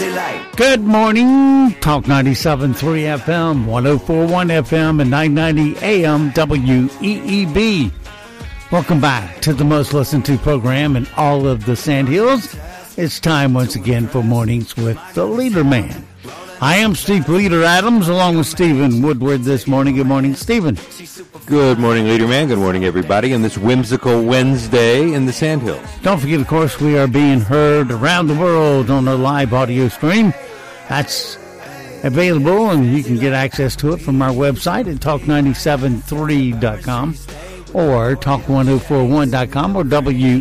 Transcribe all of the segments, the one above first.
Good morning. Talk 97.3 FM, 104.1 FM, and 990 AM WEEB. Welcome back to the most listened to program in all of the Sandhills. It's time once again for Mornings with the Leader Man. I am Steve Leader Adams, along with Stephen Woodward this morning. Good morning, Stephen. Good morning, Leader Man. Good morning, everybody, on this whimsical Wednesday in the Sandhills. Don't forget, of course, we are being heard around the world on a live audio stream. That's available, and you can get access to it from our website at talk973.com or talk1041.com or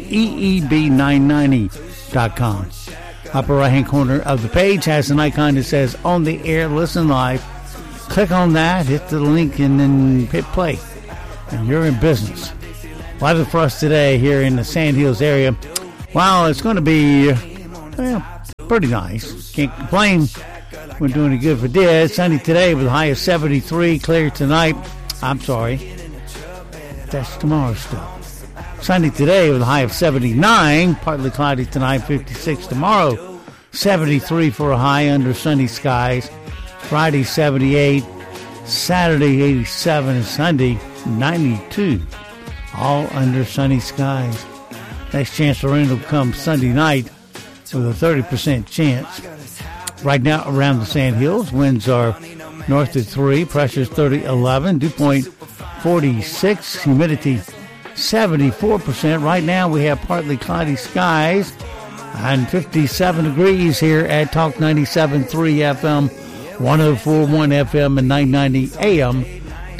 WEEB990.com. Upper right-hand corner of the page has an icon that says On the Air, Listen Live. Click on that, hit the link, and then hit play. And you're in business. Weather for us today here in the Sandhills area. Well, it's going to be pretty nice. Can't complain. We're doing it good for this. Sunny today with a high of 73. Clear tonight. I'm sorry. That's tomorrow's stuff. Sunny today with a high of 79. Partly cloudy tonight, 56 tomorrow. 73 for a high under sunny skies. Friday, 78. Saturday, 87. And Sunday, 92. All under sunny skies. Next chance for rain will come Sunday night with a 30% chance. Right now around the Sandhills, winds are north at 3, pressure is 30-11, dew point 46, humidity 74%. Right now we have partly cloudy skies and 57 degrees here at Talk 97.3 FM, 104.1 FM, and 990 AM